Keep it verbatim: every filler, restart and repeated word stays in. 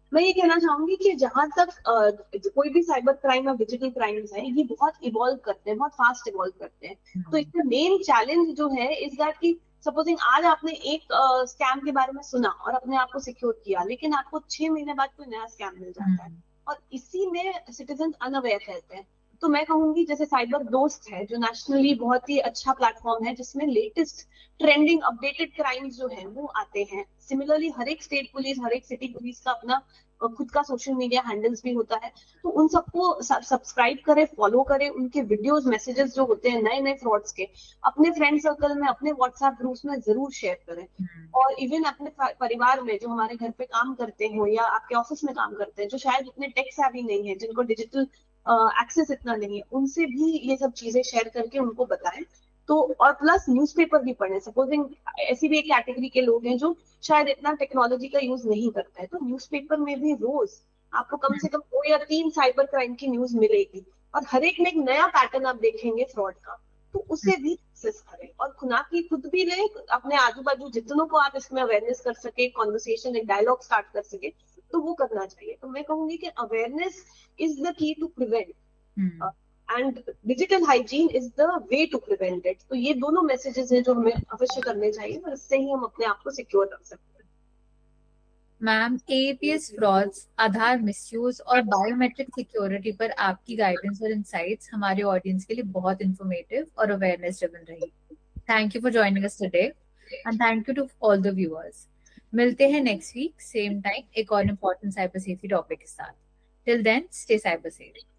मैं ये कहना चाहूंगी कि जहां तक अ, कोई भी साइबर क्राइम या डिजिटल क्राइम्स है, ये बहुत इवॉल्व करते हैं, बहुत फास्ट इवॉल्व करते हैं। तो हम्म। इसका मेन चैलेंज जो है इज दैट कि सपोजिंग आज आपने एक स्कैम के बारे में सुना और अपने आप को सिक्योर किया, लेकिन आपको छह महीने बाद कोई नया स्कैम मिल जाता है, हम्म। और इसी में सिटीजन अनअवेयर रहते हैं। तो मैं कहूंगी जैसे साइबर दोस्त है, जो नेशनली बहुत ही अच्छा प्लेटफॉर्म है, जिसमें लेटेस्ट ट्रेंडिंग अपडेटेड क्राइम्स जो है वो आते हैं। सिमिलरली हर एक स्टेट पुलिस, हर एक सिटी पुलिस का अपना अ, खुद का सोशल मीडिया हैंडल्स भी होता है। तो उन सबको सब्सक्राइब करें, फॉलो करें, उनके वीडियोस मैसेजेस जो होते हैं नए नए फ्रॉड्स के, अपने फ्रेंड सर्कल में, अपने व्हाट्सएप ग्रुप्स में जरूर शेयर करें। हम्म। और इवन अपने प- परिवार में जो हमारे घर पे काम करते हो या आपके ऑफिस में काम करते हैं, जो शायद उतने टेक savvy नहीं है, जिनको डिजिटल एक्सेस इतना नहीं है, उनसे भी ये सब चीजें शेयर करके उनको बताएं। तो और प्लस न्यूज़पेपर भी पढ़ें। सपोजिंग ऐसी भी एक कैटेगरी के लोग हैं जो शायद इतना टेक्नोलॉजी का यूज नहीं करता है, तो न्यूज़पेपर में भी रोज आपको कम से कम दो या तीन साइबर क्राइम की न्यूज मिलेगी, और हर एक में एक नया पैटर्न आप देखेंगे फ्रॉड का। तो उसे भी एक्सेस करें, और खुना की खुद भी लें, अपने आजू बाजू जितनों को आप इसमें अवेयरनेस कर सके, कॉन्वर्सेशन, एक डायलॉग स्टार्ट कर सके, तो वो करना चाहिए। तो मैं कहूंगी कि awareness is the key to prevent, hmm. And digital hygiene is the way to prevent it. तो ये दोनों मैसेजेस हैं जो हमें अवश्य करने चाहिए, और इससे ही हम अपने आप को सिक्योर रख सकते हैं। मैम, एपीएस फ्रॉड्स, आधार मिसयूज और बायोमेट्रिक सिक्योरिटी पर आपकी गाइडेंस और इंसाइट्स हमारे ऑडियंस के लिए बहुत इंफॉर्मेटिव और अवेयरनेस ड्रिवन रही। Thank you for joining us today and thank you to all the viewers. मिलते हैं नेक्स्ट वीक सेम टाइम एक और इम्पोर्टेंट साइबर सेफ्टी टॉपिक के साथ। Till then, stay cyber safe.